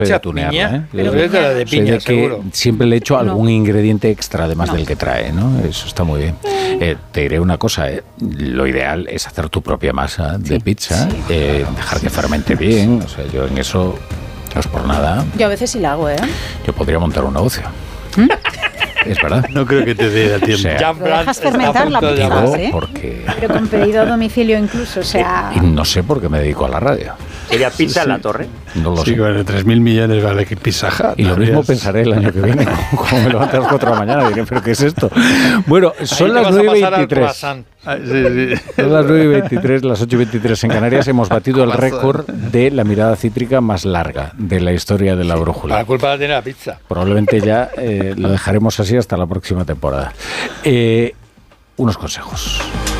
de tunearla, ¿eh? Pero es de la de piña, seguro. Siempre le echo algún ingrediente extra además del que trae, ¿no? Eso está muy bien. Te diré una cosa, lo ideal es hacer tu propia masa de pizza, dejar que fermente bien. O sea, yo en eso no es por nada. Yo a veces sí la hago, ¿eh? Yo podría montar un negocio. Es verdad. No creo que te dé tiempo. O sea, Lo dejas fermentar la pizza, ¿eh? Porque... Pero con pedido a domicilio incluso, o sea... Y no sé por qué me dedico a la radio. ¿Sería pizza en la torre? No lo sé. Bueno, 3.000 millones vale que Pizza Hut. Y lo mismo pensaré el año que viene, como me levanté a las 4 de la mañana, diré, ¿pero qué es esto? Bueno, son las 9:23. Son las 9:23, las 8:23 en Canarias. Hemos batido el récord de la mirada cítrica más larga de la historia de la brújula. La culpa la tiene la pizza. Probablemente ya lo dejaremos así hasta la próxima temporada. Unos consejos.